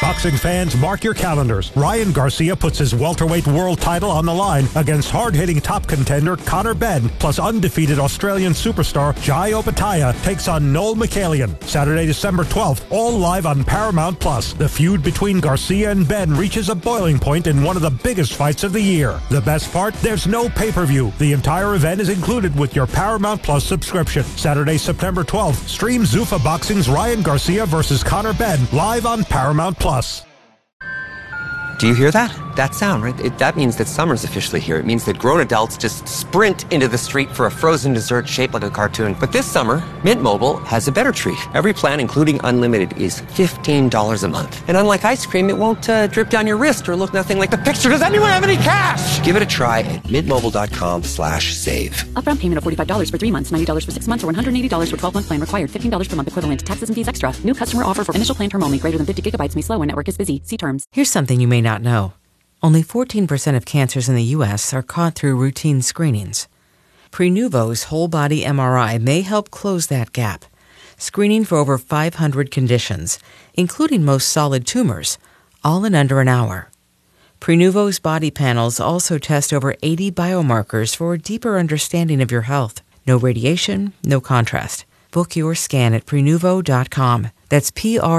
Boxing fans, mark your calendars. Ryan Garcia puts his welterweight world title on the line against hard-hitting top contender Conor Benn, plus undefeated Australian superstar Jai Opetaia takes on Noel McCallion. Saturday, December 12th, all live on Paramount+. The feud between Garcia and Benn reaches a boiling point in one of the biggest fights of the year. The best part? There's no pay-per-view. The entire event is included with your Paramount Plus subscription. Saturday, September 12th, stream Zuffa Boxing's Ryan Garcia versus Conor Benn live on Paramount Plus. Do you hear that? That sound, right? That means that summer's officially here. It means that grown adults just sprint into the street for a frozen dessert shaped like a cartoon. But this summer, Mint Mobile has a better treat. Every plan, including unlimited, is $15 a month. And unlike ice cream, it won't drip down your wrist or look nothing like the picture. Does anyone have any cash? Give it a try at mintmobile.com/save. Upfront payment of $45 for 3 months, $90 for 6 months, or $180 for 12-month plan required. $15 per month equivalent. Taxes and fees extra. New customer offer for initial plan term only. Greater than 50 gigabytes may slow when network is busy. See terms. Here's something you may not know. Only 14% of cancers in the U.S. are caught through routine screenings. Prenuvo's whole-body MRI may help close that gap, screening for over 500 conditions, including most solid tumors, all in under an hour. Prenuvo's body panels also test over 80 biomarkers for a deeper understanding of your health. No radiation, no contrast. Book your scan at Prenuvo.com. That's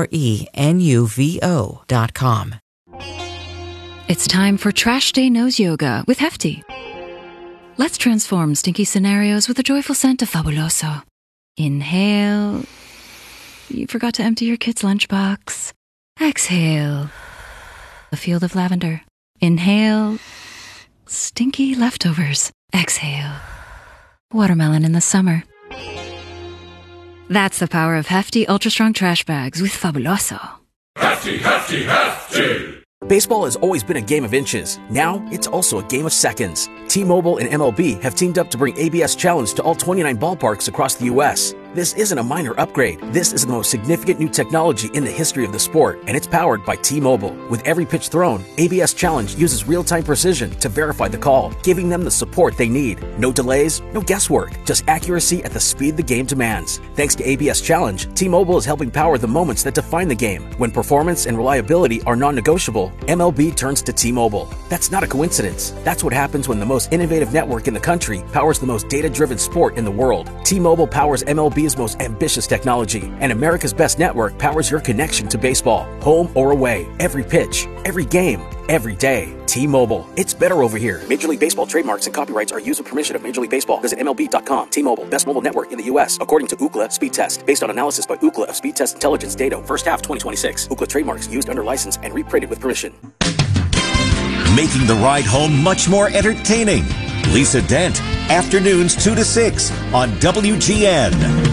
Prenuvo.com. It's time for Trash Day Nose Yoga with Hefty. Let's transform stinky scenarios with the joyful scent of Fabuloso. Inhale. You forgot to empty your kid's lunchbox. Exhale. A field of lavender. Inhale. Stinky leftovers. Exhale. Watermelon in the summer. That's the power of Hefty Ultra Strong Trash Bags with Fabuloso. Hefty, hefty, hefty! Baseball has always been a game of inches. Now, it's also a game of seconds. T-Mobile and MLB have teamed up to bring ABS Challenge to all 29 ballparks across the U.S. This isn't a minor upgrade. This is the most significant new technology in the history of the sport, and it's powered by T-Mobile. With every pitch thrown, ABS Challenge uses real-time precision to verify the call, giving them the support they need. No delays, no guesswork, just accuracy at the speed the game demands. Thanks to ABS Challenge, T-Mobile is helping power the moments that define the game. When performance and reliability are non-negotiable, MLB turns to T-Mobile. That's not a coincidence. That's what happens when the most innovative network in the country powers the most data-driven sport in the world. T-Mobile powers MLB's most ambitious technology, and America's best network powers your connection to baseball, home or away, every pitch, every game, every day. T-Mobile. It's better over here. Major League Baseball trademarks and copyrights are used with permission of Major League Baseball. Visit MLB.com. T-Mobile. Best mobile network in the U.S. according to Ookla Speed Test. Based on analysis by Ookla of Speed Test Intelligence data. First half 2026. Ookla trademarks used under license and reprinted with permission. Making the ride home much more entertaining. Lisa Dent. Afternoons 2 to 6 on WGN.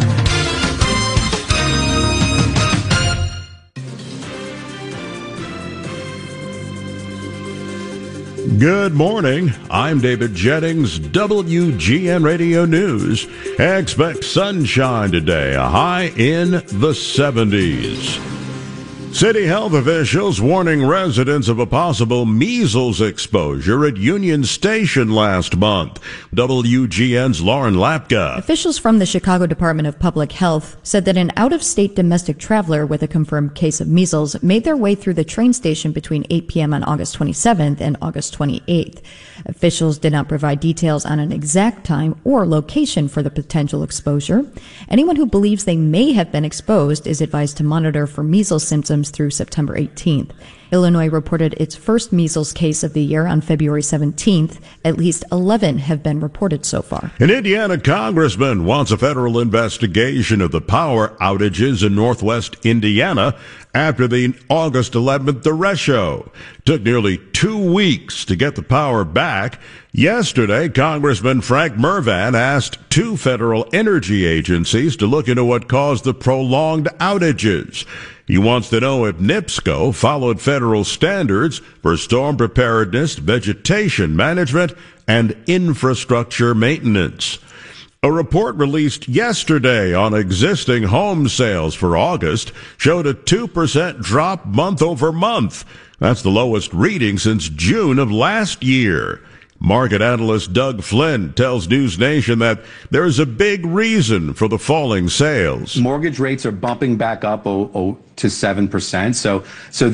Good morning. I'm David Jennings, WGN Radio News. Expect sunshine today, a high in the 70s. City health officials warning residents of a possible measles exposure at Union Station last month. WGN's Lauren Lapka. Officials from the Chicago Department of Public Health said that an out-of-state domestic traveler with a confirmed case of measles made their way through the train station between 8 p.m. on August 27th and August 28th. Officials did not provide details on an exact time or location for the potential exposure. Anyone who believes they may have been exposed is advised to monitor for measles symptoms through September 18th. Illinois reported its first measles case of the year on February 17th. At least 11 have been reported so far. An Indiana congressman wants a federal investigation of the power outages in northwest Indiana after the August 11th derecho. Took nearly 2 weeks to get the power back. Yesterday, Congressman Frank Mervan asked 2 federal energy agencies to look into what caused the prolonged outages. He wants to know if NIPSCO followed federal standards for storm preparedness, vegetation management, and infrastructure maintenance. A report released yesterday on existing home sales for August showed a 2% drop month over month. That's the lowest reading since June of last year. Market analyst Doug Flynn tells News Nation that there is a big reason for the falling sales. Mortgage rates are bumping back up to 7%. So